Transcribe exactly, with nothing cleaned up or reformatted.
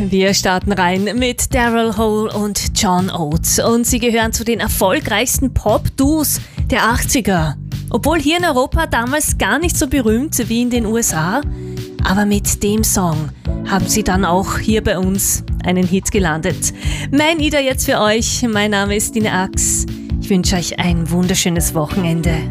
Wir starten rein mit Daryl Hall und John Oates und sie gehören zu den erfolgreichsten Pop-Duos der achtziger. Obwohl hier in Europa damals gar nicht so berühmt wie in den U S A, aber mit dem Song haben sie dann auch hier bei uns einen Hit gelandet. Mein Ida jetzt für euch, mein Name ist Dina Ax. Ich wünsche euch ein wunderschönes Wochenende.